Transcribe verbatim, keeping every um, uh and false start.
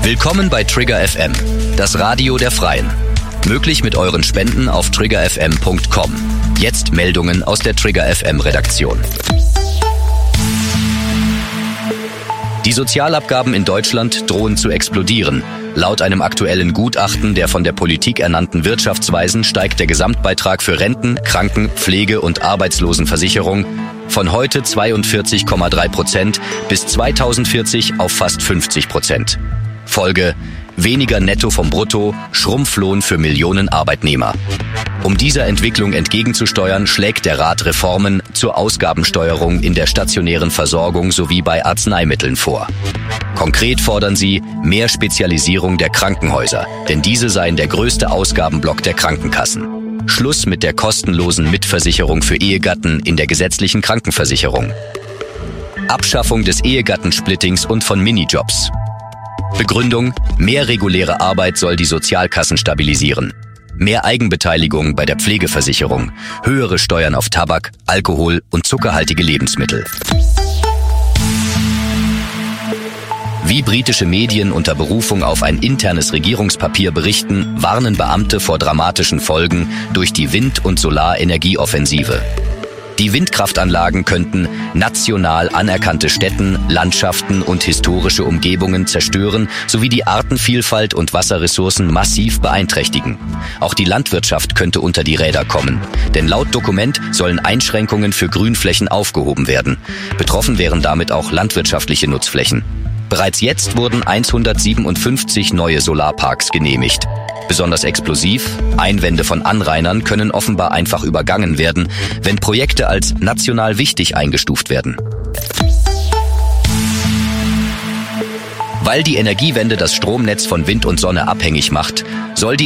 Willkommen bei Trigger F M, das Radio der Freien. Möglich mit euren Spenden auf trigger f m punkt com. Jetzt Meldungen aus der Trigger F M Redaktion. Die Sozialabgaben in Deutschland drohen zu explodieren. Laut einem aktuellen Gutachten der von der Politik ernannten Wirtschaftsweisen steigt der Gesamtbeitrag für Renten, Kranken-, Pflege- und Arbeitslosenversicherung von heute zweiundvierzig Komma drei Prozent bis zweitausendvierzig auf fast fünfzig Prozent. Folge: weniger Netto vom Brutto, Schrumpflohn für Millionen Arbeitnehmer. Um dieser Entwicklung entgegenzusteuern, schlägt der Rat Reformen zur Ausgabensteuerung in der stationären Versorgung sowie bei Arzneimitteln vor. Konkret fordern sie mehr Spezialisierung der Krankenhäuser, denn diese seien der größte Ausgabenblock der Krankenkassen. Schluss mit der kostenlosen Mitversicherung für Ehegatten in der gesetzlichen Krankenversicherung. Abschaffung des Ehegattensplittings und von Minijobs. Begründung: mehr reguläre Arbeit soll die Sozialkassen stabilisieren. Mehr Eigenbeteiligung bei der Pflegeversicherung. Höhere Steuern auf Tabak, Alkohol und zuckerhaltige Lebensmittel. Wie britische Medien unter Berufung auf ein internes Regierungspapier berichten, warnen Beamte vor dramatischen Folgen durch die Wind- und Solarenergieoffensive. Die Windkraftanlagen könnten national anerkannte Städten, Landschaften und historische Umgebungen zerstören sowie die Artenvielfalt und Wasserressourcen massiv beeinträchtigen. Auch die Landwirtschaft könnte unter die Räder kommen, denn laut Dokument sollen Einschränkungen für Grünflächen aufgehoben werden. Betroffen wären damit auch landwirtschaftliche Nutzflächen. Bereits jetzt wurden hundertsiebenundfünfzig neue Solarparks genehmigt. Besonders explosiv: Einwände von Anrainern können offenbar einfach übergangen werden, wenn Projekte als national wichtig eingestuft werden. Weil die Energiewende das Stromnetz von Wind und Sonne abhängig macht,